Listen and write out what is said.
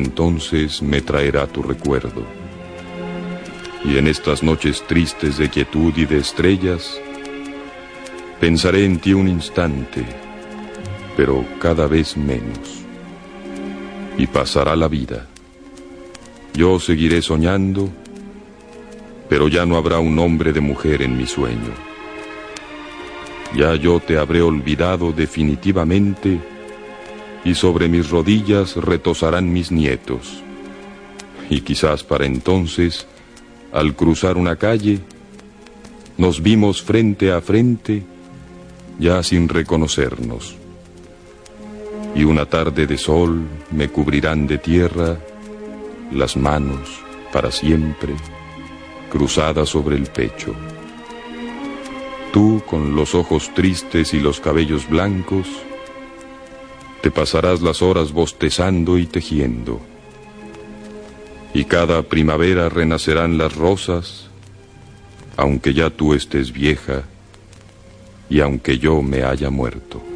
entonces me traerá tu recuerdo. Y en estas noches tristes de quietud y de estrellas, pensaré en ti un instante, pero cada vez menos. Y pasará la vida. Yo seguiré soñando, pero ya no habrá un hombre de mujer en mi sueño. Ya yo te habré olvidado definitivamente, y sobre mis rodillas retozarán mis nietos. Y quizás para entonces, al cruzar una calle, nos vimos frente a frente, ya sin reconocernos. Y una tarde de sol me cubrirán de tierra las manos para siempre, cruzadas sobre el pecho. Tú, con los ojos tristes y los cabellos blancos, te pasarás las horas bostezando y tejiendo. Y cada primavera renacerán las rosas, aunque ya tú estés vieja y aunque yo me haya muerto.